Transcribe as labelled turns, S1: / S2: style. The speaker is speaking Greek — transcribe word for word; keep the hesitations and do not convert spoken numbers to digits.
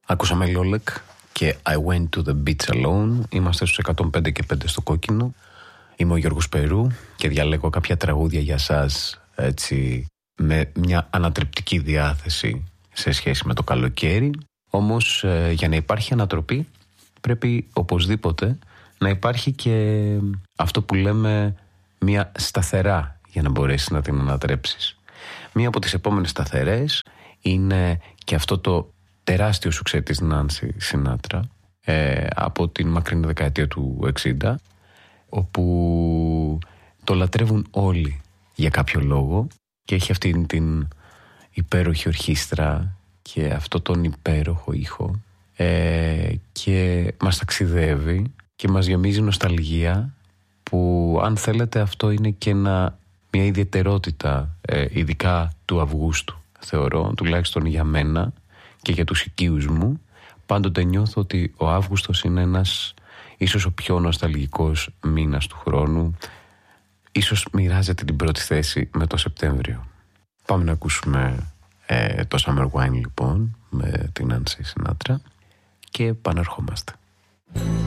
S1: Ακούσαμε Λόλεκ και I went to the beach alone. Είμαστε στους εκατόν πέντε και πέντε στο Κόκκινο. Είμαι ο Γιώργος Περού και διαλέγω κάποια τραγούδια για σας, έτσι, με μια ανατρεπτική διάθεση σε σχέση με το καλοκαίρι. Όμως ε, για να υπάρχει ανατροπή πρέπει οπωσδήποτε να υπάρχει και αυτό που λέμε μια σταθερά για να μπορέσεις να την ανατρέψεις. Μία από τις επόμενες σταθερές είναι και αυτό το τεράστιο σουξέ της Νάνση Σινάτρα ε, από την μακρινή δεκαετία του εξήντα, όπου το λατρεύουν όλοι για κάποιο λόγο και έχει αυτή την υπέροχη ορχήστρα και αυτό τον υπέροχο ήχο ε, και μας ταξιδεύει και μας γεμίζει νοσταλγία, που αν θέλετε αυτό είναι και ένα, μια ιδιαιτερότητα ε, ειδικά του Αυγούστου, θεωρώ, τουλάχιστον για μένα και για τους οικείους μου. Πάντοτε νιώθω ότι ο Αύγουστος είναι ένας, ίσως ο πιο νοσταλγικός μήνας του χρόνου. Ίσως μοιράζεται την πρώτη θέση με το Σεπτέμβριο. Πάμε να ακούσουμε ε, το Summer Wine λοιπόν με την Nancy Sinatra και επαναρχόμαστε.